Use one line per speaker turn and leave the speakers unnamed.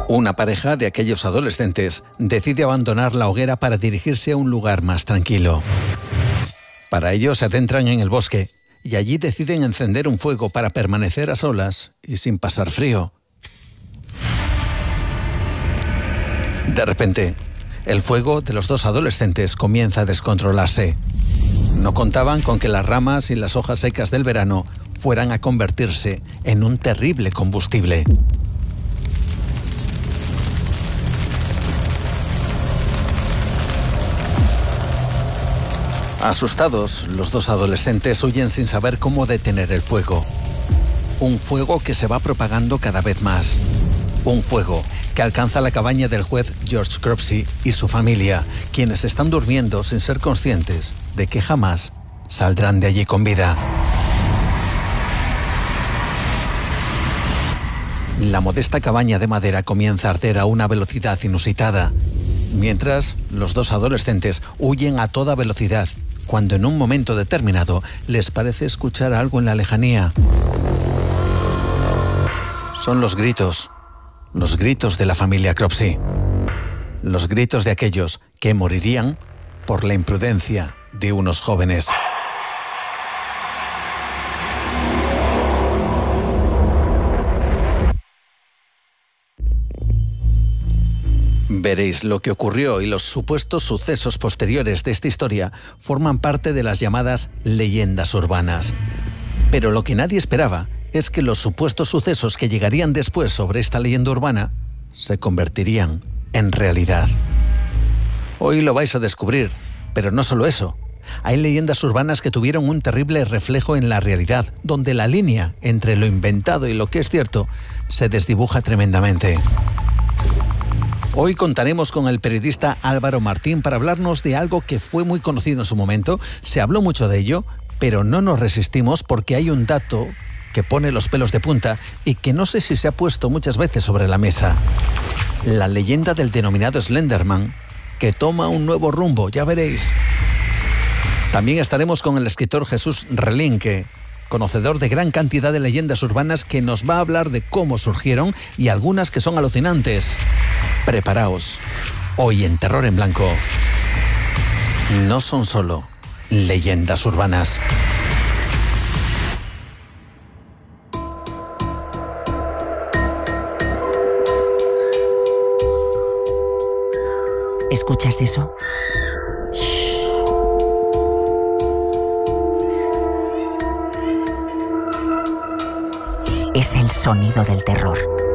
Una pareja de aquellos adolescentes decide abandonar la hoguera para dirigirse a un lugar más tranquilo. Para ello se adentran en el bosque y allí deciden encender un fuego para permanecer a solas y sin pasar frío. De repente, el fuego de los dos adolescentes comienza a descontrolarse. No contaban con que las ramas y las hojas secas del verano fueran a convertirse en un terrible combustible. Asustados, los dos adolescentes huyen sin saber cómo detener el fuego. Un fuego que se va propagando cada vez más. Un fuego que alcanza la cabaña del juez George Cropsey y su familia, quienes están durmiendo sin ser conscientes de que jamás saldrán de allí con vida. La modesta cabaña de madera comienza a arder a una velocidad inusitada, mientras los dos adolescentes huyen a toda velocidad, cuando en un momento determinado les parece escuchar algo en la lejanía. Son los gritos de la familia Cropsey. Los gritos de aquellos que morirían por la imprudencia de unos jóvenes. Veréis, lo que ocurrió y los supuestos sucesos posteriores de esta historia forman parte de las llamadas leyendas urbanas. Pero lo que nadie esperaba es que los supuestos sucesos que llegarían después sobre esta leyenda urbana se convertirían en realidad. Hoy lo vais a descubrir, pero no solo eso. Hay leyendas urbanas que tuvieron un terrible reflejo en la realidad, donde la línea entre lo inventado y lo que es cierto se desdibuja tremendamente. Hoy contaremos con el periodista Álvaro Martín para hablarnos de algo que fue muy conocido en su momento. Se habló mucho de ello, pero no nos resistimos porque hay un dato que pone los pelos de punta y que no sé si se ha puesto muchas veces sobre la mesa. La leyenda del denominado Slenderman, que toma un nuevo rumbo, ya veréis. También estaremos con el escritor Jesús Relinque, conocedor de gran cantidad de leyendas urbanas, que nos va a hablar de cómo surgieron y algunas que son alucinantes. Preparaos, hoy en Terror en Blanco no son solo leyendas urbanas.
¿Escuchas eso? Es el sonido del terror.